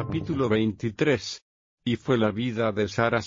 Capítulo 23. Y fue la vida de Sara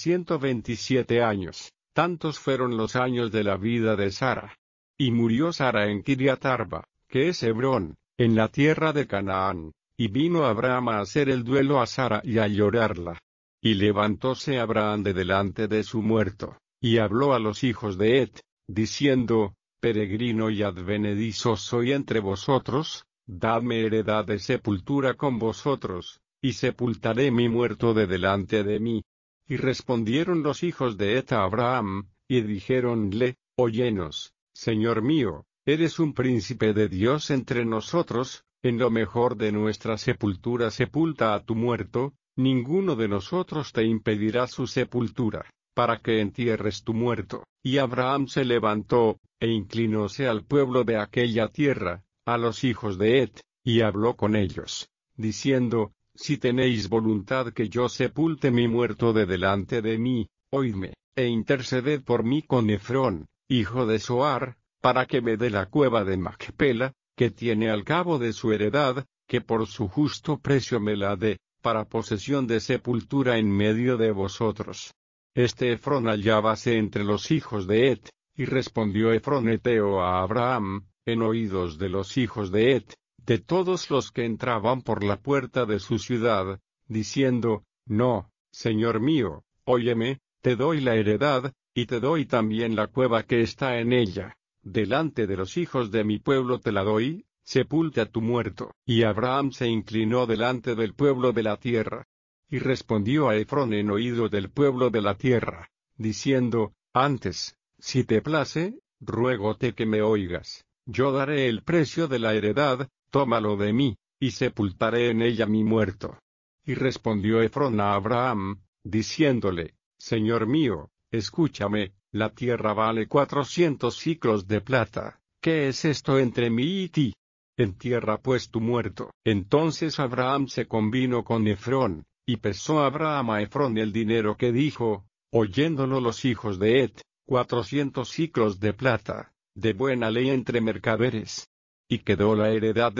127 años, tantos fueron los años de la vida de Sara. Y murió Sara en Kiriat Arba, que es Hebrón, en la tierra de Canaán, y vino Abraham a hacer el duelo a Sara y a llorarla. Y levantóse Abraham de delante de su muerto, y habló a los hijos de Het, diciendo: Peregrino y advenedizo soy entre vosotros, dadme heredad de sepultura con vosotros, y sepultaré mi muerto de delante de mí. Y respondieron los hijos de Het a Abraham, y dijéronle: Óyenos, Señor mío, eres un príncipe de Dios entre nosotros, en lo mejor de nuestra sepultura sepulta a tu muerto, ninguno de nosotros te impedirá su sepultura, para que entierres tu muerto. Y Abraham se levantó, e inclinóse al pueblo de aquella tierra, a los hijos de Het, y habló con ellos, diciendo: Si tenéis voluntad que yo sepulte mi muerto de delante de mí, oídme, e interceded por mí con Efrón, hijo de Zohar, para que me dé la cueva de Macpela, que tiene al cabo de su heredad, que por su justo precio me la dé, para posesión de sepultura en medio de vosotros. Efrón hallábase entre los hijos de Het, y respondió Efrón heteo a Abraham, en oídos de los hijos de Het, de todos los que entraban por la puerta de su ciudad, diciendo: No, Señor mío, óyeme, te doy la heredad, y te doy también la cueva que está en ella, delante de los hijos de mi pueblo te la doy, sepulta tu muerto. Y Abraham se inclinó delante del pueblo de la tierra, y respondió a Efrón en oído del pueblo de la tierra, diciendo: Antes, si te place, ruégote que me oigas, yo daré el precio de la heredad, tómalo de mí, y sepultaré en ella mi muerto. Y respondió Efrón a Abraham, diciéndole: Señor mío, escúchame, la tierra vale 400 siclos de plata, ¿qué es esto entre mí y ti? Entierra pues tu muerto. Entonces Abraham se convino con Efrón, y pesó Abraham a Efrón el dinero que dijo, oyéndolo los hijos de Het, 400 siclos de plata, de buena ley entre mercaderes. Y quedó la heredad